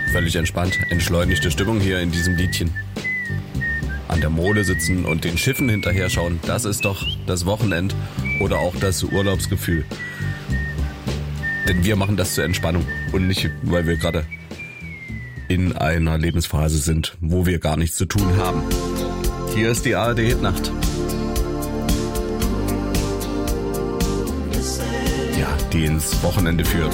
völlig entspannt, entschleunigte Stimmung hier in diesem Liedchen. An der Mole sitzen und den Schiffen hinterher schauen, das ist doch das Wochenend oder auch das Urlaubsgefühl. Denn wir machen das zur Entspannung und nicht, weil wir gerade in einer Lebensphase sind, wo wir gar nichts zu tun haben. Hier ist die ARD-Hitnacht. Ja, die ins Wochenende führt.